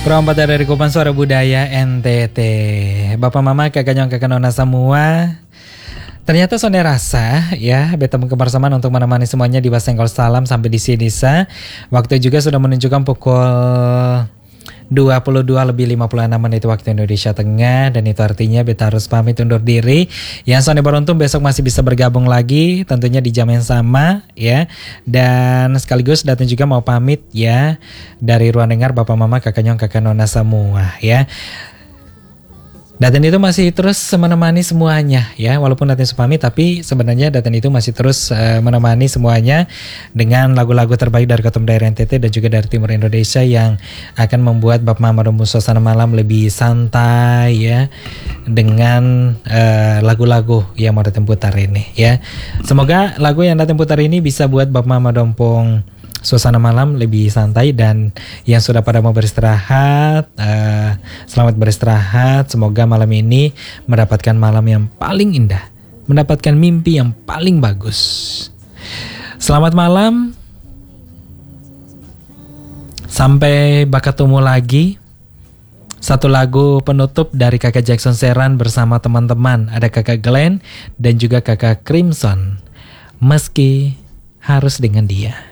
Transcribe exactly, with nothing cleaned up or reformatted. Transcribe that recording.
Perompat dari Kupang Suara Budaya N T T. Bapak mama kakak nyong kakak nona semua. Ternyata Sonde rasa ya beta kebersamaan untuk menemani semuanya di Basengkol Salam sampai di sini sa. Waktu juga sudah menunjukkan pukul dua puluh dua lebih lima puluh enam menit waktu Indonesia Tengah, dan itu artinya beta harus pamit undur diri. Yang Sonde beruntung besok masih bisa bergabung lagi tentunya di jam yang sama ya. Dan sekaligus datang juga mau pamit ya dari ruang dengar Bapak Mama kakak nyong kakak nona semua ya. Daten itu masih terus menemani semuanya ya, walaupun Daten supami tapi sebenarnya Daten itu masih terus uh, menemani semuanya dengan lagu-lagu terbaik dari Ketum Daerah N T T dan juga dari Timur Indonesia yang akan membuat Bapak Mama dan suasana malam lebih santai ya dengan uh, lagu-lagu yang mau Daten putar ini ya. Semoga lagu yang Daten putar ini bisa buat Bapak Mama Dompong suasana malam lebih santai, dan yang sudah pada mau beristirahat uh, selamat beristirahat. Semoga malam ini mendapatkan malam yang paling indah, mendapatkan mimpi yang paling bagus. Selamat malam, sampai bertemu lagi. Satu lagu penutup dari kakak Jackson Seran bersama teman-teman, ada kakak Glenn dan juga kakak Crimson, Meski Harus Dengan Dia.